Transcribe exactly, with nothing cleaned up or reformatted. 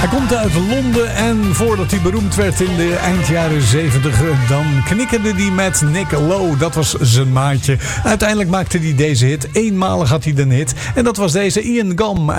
Hij komt uit Londen en voordat hij beroemd werd in de eind jaren zeventig, dan knikkerde hij met Nick Lowe. Dat was zijn maatje. Uiteindelijk maakte hij deze hit. Eenmalig had hij de hit. En dat was deze Ian Gam.